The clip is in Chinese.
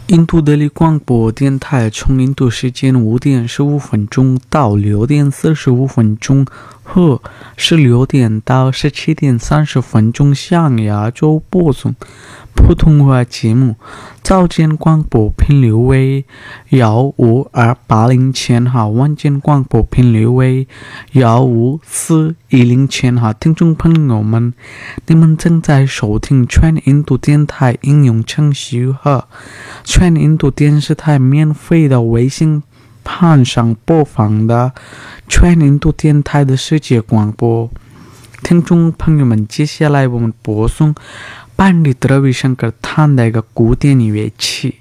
印度德里广播电台从印度时间5点15分钟到6点45分钟和16点到17点30分钟向亚洲播送普通话节目。早间广播频率为15280千赫，晚间广播频率为15410千赫。听众朋友们，你们正在收听全印度电台应用程序和全印度电视台免费的微信盘上播放的全印度电台的世界广播。听众朋友们，接下来我们播送班里德维申格弹的一个古典乐器。